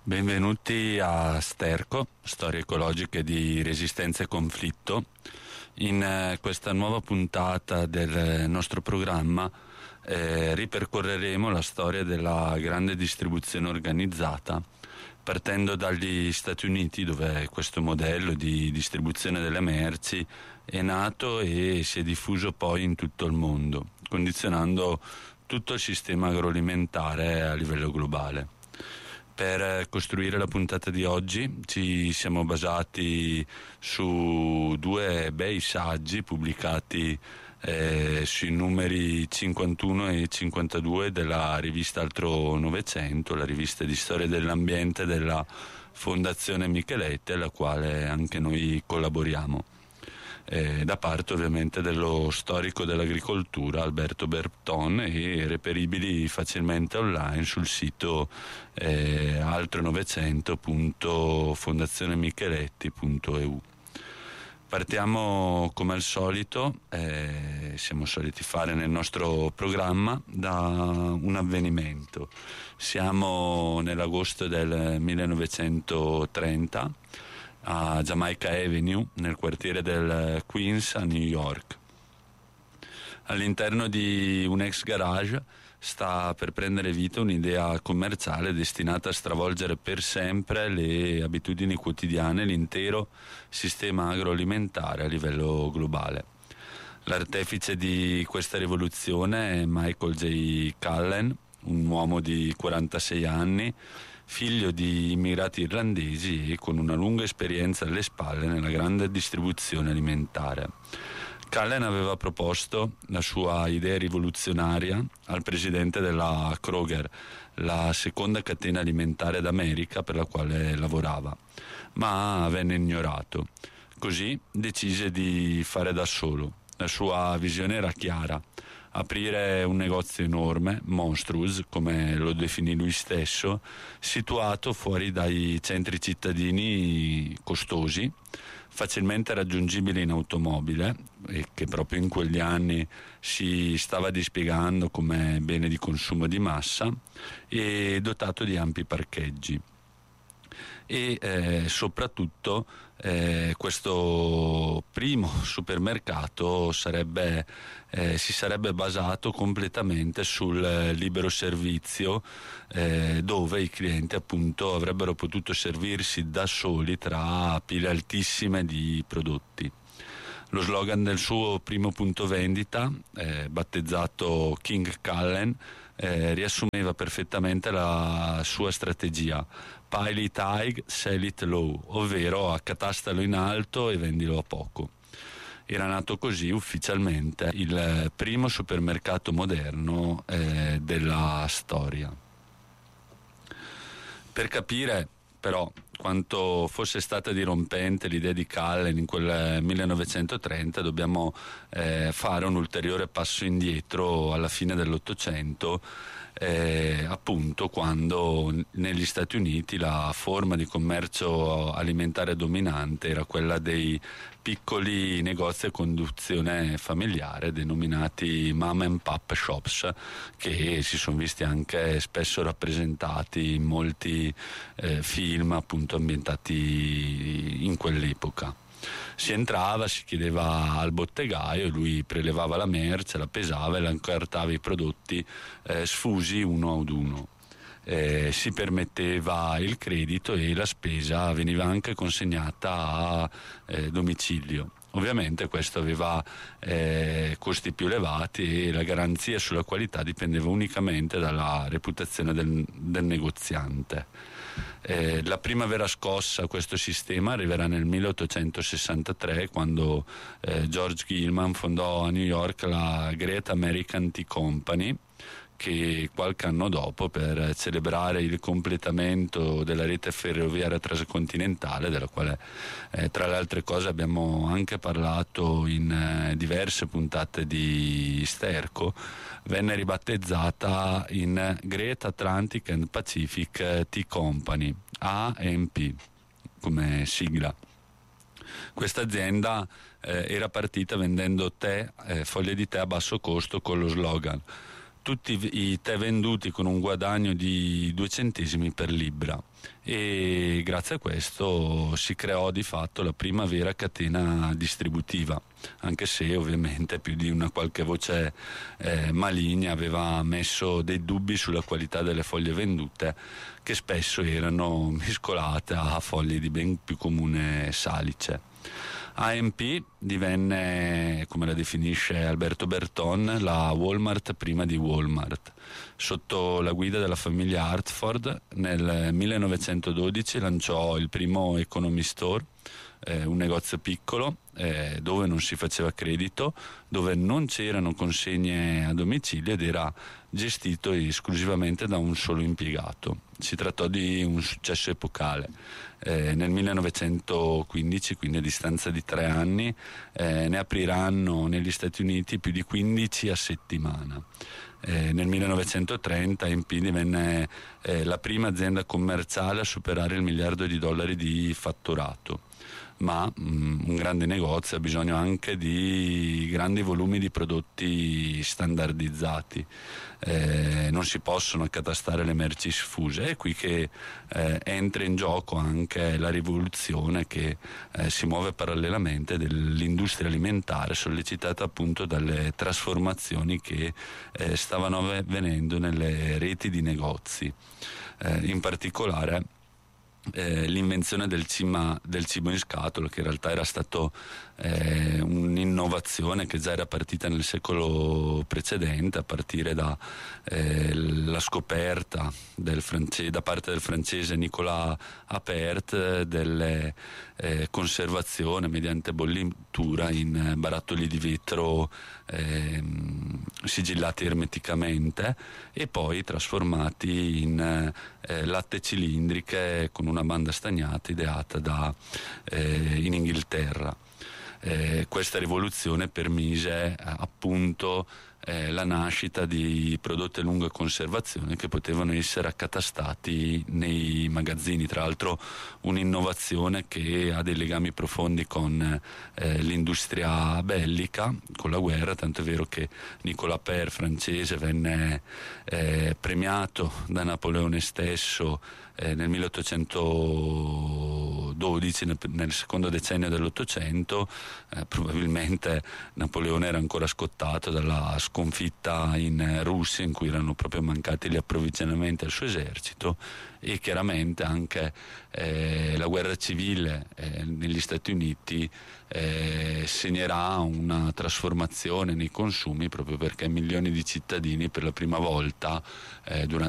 Benvenuti a Sterco, storie ecologiche di resistenza e conflitto. In questa nuova puntata del nostro programma ripercorreremo la storia della grande distribuzione organizzata, partendo dagli Stati Uniti, dove questo modello di distribuzione delle merci è nato e si è diffuso poi in tutto il mondo, condizionando tutto il sistema agroalimentare a livello globale. Per costruire la puntata di oggi ci siamo basati su due bei saggi pubblicati sui numeri 51 e 52 della rivista Altro Novecento, la rivista di storia dell'ambiente della Fondazione Micheletti, alla quale anche noi collaboriamo. Da parte ovviamente dello storico dell'agricoltura Alberto Berton, e reperibili facilmente online sul sito altronovecento.fondazionemicheletti.eu. Partiamo come al solito, siamo soliti fare nel nostro programma, da un avvenimento. Siamo nell'agosto del 1930 a Jamaica Avenue, nel quartiere del Queens a New York. All'interno di un ex garage sta per prendere vita un'idea commerciale destinata a stravolgere per sempre le abitudini quotidiane e l'intero sistema agroalimentare a livello globale. L'artefice di questa rivoluzione è Michael J. Cullen, un uomo di 46 anni, figlio di immigrati irlandesi e con una lunga esperienza alle spalle nella grande distribuzione alimentare. Cullen aveva proposto la sua idea rivoluzionaria al presidente della Kroger, la seconda catena alimentare d'America per la quale lavorava, ma venne ignorato. Così decise di fare da solo. La sua visione era chiara: aprire un negozio enorme, monstrous, come lo definì lui stesso, situato fuori dai centri cittadini costosi, facilmente raggiungibile in automobile, e che proprio in quegli anni si stava dispiegando come bene di consumo di massa, e dotato di ampi parcheggi. E soprattutto questo primo supermercato si sarebbe basato completamente sul libero servizio, dove i clienti appunto avrebbero potuto servirsi da soli tra pile altissime di prodotti. Lo slogan del suo primo punto vendita, battezzato King Cullen, riassumeva perfettamente la sua strategia: pile it high, sell it low, ovvero accatastalo in alto e vendilo a poco. Era nato così ufficialmente il primo supermercato moderno della storia. Per capire però quanto fosse stata dirompente l'idea di Cullen in quel 1930, dobbiamo fare un ulteriore passo indietro alla fine dell'Ottocento, appunto quando negli Stati Uniti la forma di commercio alimentare dominante era quella dei piccoli negozi a conduzione familiare, denominati mom and pop shops, che si sono visti anche spesso rappresentati in molti film appunto ambientati in quell'epoca. Si entrava, si chiedeva al bottegaio, lui prelevava la merce, la pesava e la incartava i prodotti sfusi uno ad uno. Si permetteva il credito e la spesa veniva anche consegnata a domicilio. Ovviamente questo aveva costi più elevati e la garanzia sulla qualità dipendeva unicamente dalla reputazione del negoziante. La prima vera scossa a questo sistema arriverà nel 1863, quando George Gilman fondò a New York la Great American Tea Company, che qualche anno dopo, per celebrare il completamento della rete ferroviaria transcontinentale, della quale tra le altre cose abbiamo anche parlato in diverse puntate di Sterco, venne ribattezzata in Great Atlantic and Pacific Tea Company, AMP come sigla. Questa azienda era partita vendendo tè, foglie di tè a basso costo, con lo slogan: tutti i tè venduti con un guadagno di 2 centesimi per libbra, e grazie a questo si creò di fatto la prima vera catena distributiva, anche se ovviamente più di una qualche voce maligna aveva messo dei dubbi sulla qualità delle foglie vendute, che spesso erano mescolate a foglie di ben più comune salice. AMP divenne, come la definisce Alberto Berton, la Walmart prima di Walmart. Sotto la guida della famiglia Hartford nel 1912 lanciò il primo Economy Store, un negozio piccolo dove non si faceva credito, dove non c'erano consegne a domicilio ed era gestito esclusivamente da un solo impiegato. Si trattò di un successo epocale. Nel 1915, quindi a distanza di 3 anni, ne apriranno negli Stati Uniti più di 15 a settimana. Nel 1930 AMP divenne la prima azienda commerciale a superare il $1 miliardo di fatturato. Ma un grande negozio ha bisogno anche di grandi volumi di prodotti standardizzati, non si possono accatastare le merci sfuse. È qui che entra in gioco anche la rivoluzione che si muove parallelamente dell'industria alimentare, sollecitata appunto dalle trasformazioni che stavano avvenendo nelle reti di negozi, in particolare l'invenzione del cibo in scatola, che in realtà era stato un'innovazione che già era partita nel secolo precedente, a partire da la scoperta da parte del francese Nicolas Appert delle conservazione mediante bollitura in barattoli di vetro sigillati ermeticamente e poi trasformati in latte cilindriche con una banda stagnata ideata in Inghilterra. Questa rivoluzione permise appunto la nascita di prodotti a lunga conservazione che potevano essere accatastati nei magazzini. Tra l'altro un'innovazione che ha dei legami profondi con l'industria bellica, con la guerra, tanto è vero che Nicolas Appert, francese, venne premiato da Napoleone stesso nel 1812, nel secondo decennio dell'Ottocento. Probabilmente Napoleone era ancora scottato dalla sconfitta in Russia, in cui erano proprio mancati gli approvvigionamenti al suo esercito, e chiaramente anche la guerra civile negli Stati Uniti segnerà una trasformazione nei consumi, proprio perché milioni di cittadini per la prima volta durante